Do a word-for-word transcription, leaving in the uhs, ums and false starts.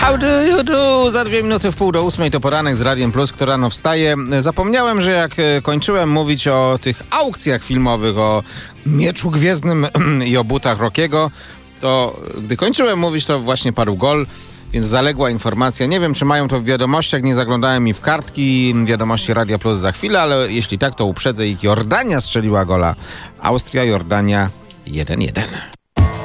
How do you do? Za dwie minuty w pół do ósmej to poranek z Radiem Plus, kto rano wstaje. Zapomniałem, że jak kończyłem mówić o tych aukcjach filmowych, o Mieczu Gwiezdnym i o butach Rockiego, to gdy kończyłem mówić, to właśnie padł gol, więc zaległa informacja. Nie wiem, czy mają to w wiadomościach, nie zaglądałem mi w kartki. Wiadomości Radia Plus za chwilę, ale jeśli tak, to uprzedzę ich. Jordania strzeliła gola. Austria, Jordania jeden jeden.